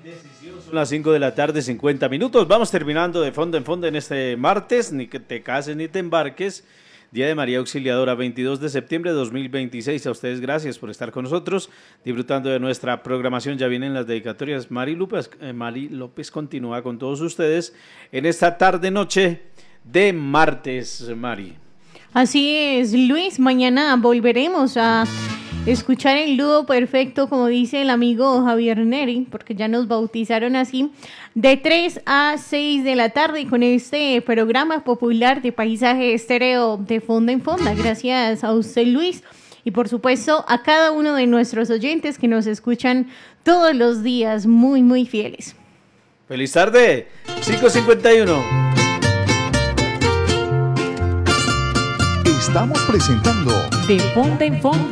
Son las 5 de la tarde, 50 minutos. Vamos terminando de fondo en fondo en este martes. Ni que te cases ni te embarques. Día de María Auxiliadora, 22 de septiembre de 2026. A ustedes gracias por estar con nosotros, disfrutando de nuestra programación. Ya vienen las dedicatorias. Mari López continúa con todos ustedes en esta tarde-noche de martes, Mari. Así es, Luis. Mañana volveremos a escuchar el dúo perfecto, como dice el amigo Javier Neri, porque ya nos bautizaron así, de 3 a 6 de la tarde y con este programa popular de Paisaje Estéreo de Fonda en Fonda. Gracias a usted, Luis, y por supuesto a cada uno de nuestros oyentes que nos escuchan todos los días, muy, muy fieles. ¡Feliz tarde! 5:51. Estamos presentando De Fonda en Fonda.